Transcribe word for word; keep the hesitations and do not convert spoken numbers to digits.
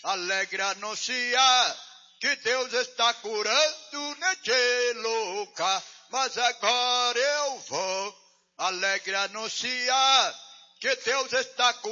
alegre anunciar que Deus está curando neste lugar. Mas agora eu vou alegre anunciar que Deus está curando.